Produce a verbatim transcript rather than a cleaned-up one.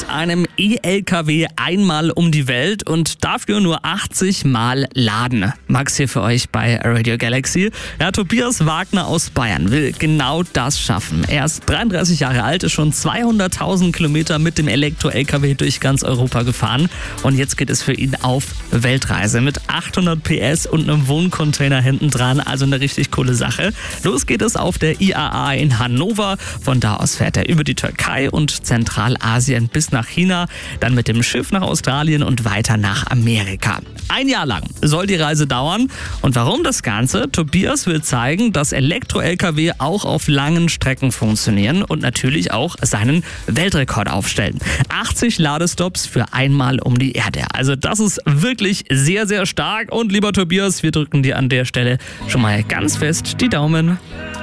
mit einem E-L K W einmal um die Welt und dafür nur achtzig Mal laden. Max hier für euch bei Radio Galaxy. Ja, Tobias Wagner aus Bayern will genau das schaffen. Er ist dreiunddreißig Jahre alt, ist schon zweihunderttausend Kilometer mit dem Elektro-L K W durch ganz Europa gefahren und jetzt geht es für ihn auf Weltreise mit achthundert P S und einem Wohncontainer hinten dran, also eine richtig coole Sache. Los geht es auf der I A A in Hannover. Von da aus fährt er über die Türkei und Zentralasien bis nach China, dann mit dem Schiff nach Australien und weiter nach Amerika. Ein Jahr lang soll die Reise dauern. Und warum das Ganze? Tobias will zeigen, dass Elektro-L K W auch auf langen Strecken funktionieren und natürlich auch seinen Weltrekord aufstellen. achtzig Ladestops für einmal um die Erde. Also das ist wirklich sehr, sehr stark. Und lieber Tobias, wir drücken dir an der Stelle schon mal ganz fest die Daumen.